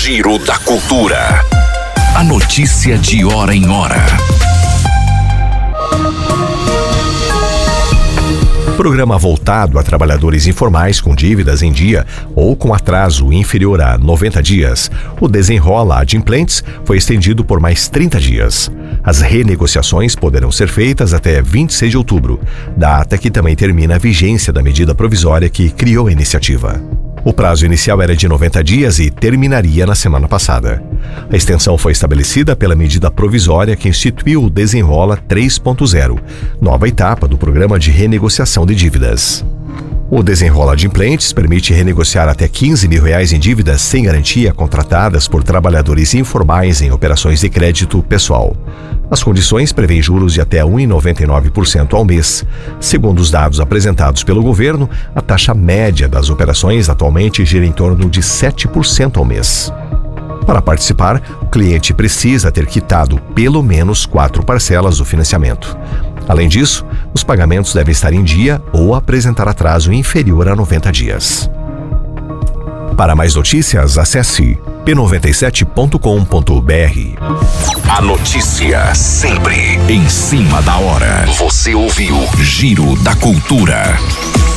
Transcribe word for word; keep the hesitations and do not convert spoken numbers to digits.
Giro da Cultura. A notícia de hora em hora. Programa voltado a trabalhadores informais com dívidas em dia ou com atraso inferior a noventa dias. O Desenrola Adimplentes foi estendido por mais trinta dias. As renegociações poderão ser feitas até vinte e seis de outubro, data que também termina a vigência da medida provisória que criou a iniciativa. O prazo inicial era de noventa dias e terminaria na semana passada. A extensão foi estabelecida pela medida provisória que instituiu o Desenrola três ponto zero, nova etapa do programa de renegociação de dívidas. O Desenrola Adimplentes permite renegociar até quinze mil reais em dívidas sem garantia contratadas por trabalhadores informais em operações de crédito pessoal. As condições prevêem juros de até um vírgula noventa e nove por cento ao mês. Segundo os dados apresentados pelo governo, a taxa média das operações atualmente gira em torno de sete por cento ao mês. Para participar, o cliente precisa ter quitado pelo menos quatro parcelas do financiamento. Além disso, os pagamentos devem estar em dia ou apresentar atraso inferior a noventa dias. Para mais notícias, acesse p noventa e sete ponto com ponto b r. A notícia sempre em cima da hora. Você ouviu Giro da Cultura.